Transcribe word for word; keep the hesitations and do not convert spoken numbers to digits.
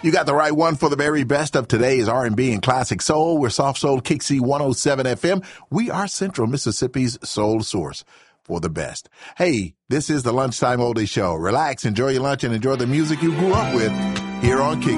You got the right one for the very best of today's R and B and classic soul. We're Soft Soul Kick C one oh seven F M. We are Central Mississippi's soul source for the best. Hey, this is the Lunchtime Oldie Show. Relax, enjoy your lunch, and enjoy the music you grew up with here on Kick.